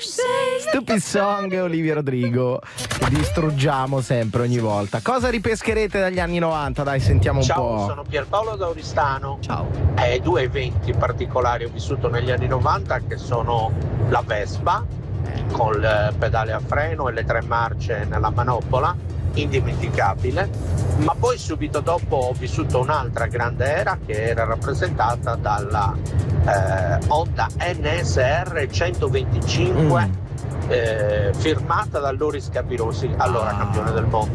Stupid Song, Olivia Rodrigo. Distruggiamo sempre, ogni volta. Cosa ripescherete dagli anni 90? Dai, sentiamo un Ciao, po'. sono Pierpaolo da Oristano. Ciao. Due eventi particolari ho vissuto negli anni 90, che sono la Vespa con il pedale a freno e le 3 marce nella manopola, indimenticabile. Ma poi subito dopo ho vissuto un'altra grande era che era rappresentata dalla Honda NSR 125 firmata da Loris Capirosi, allora campione del mondo.